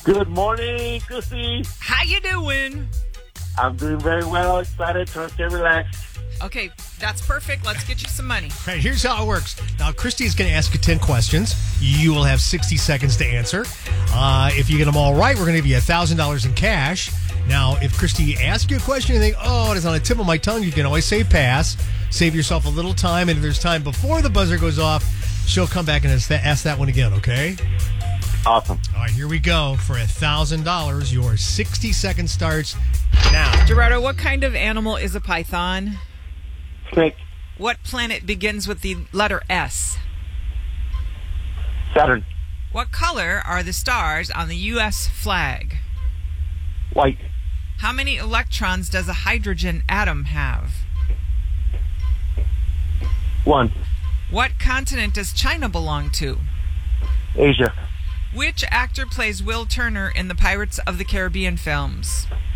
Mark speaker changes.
Speaker 1: Good morning, Chrissy.
Speaker 2: How you doing?
Speaker 1: I'm doing very well. Excited to stay relaxed.
Speaker 2: Okay, that's perfect. Let's get you some money.
Speaker 3: All right, here's how it works. Now, Christy is going to ask you 10 questions. You will have 60 seconds to answer. If you get them all right, we're going to give you $1,000 in cash. Now, if Christy asks you a question and you think, oh, it is on the tip of my tongue, you can always say pass. Save yourself a little time. And if there's time before the buzzer goes off, she'll come back and ask that one again, okay?
Speaker 1: Awesome.
Speaker 3: All right, here we go for $1,000. Your 60 seconds starts now.
Speaker 2: Gerardo, what kind of animal is a python?
Speaker 1: Snake.
Speaker 2: What planet begins with the letter S?
Speaker 1: Saturn.
Speaker 2: What color are the stars on the U.S. flag?
Speaker 1: White.
Speaker 2: How many electrons does a hydrogen atom have?
Speaker 1: 1.
Speaker 2: What continent does China belong to?
Speaker 1: Asia.
Speaker 2: Which actor plays Will Turner in the Pirates of the Caribbean films?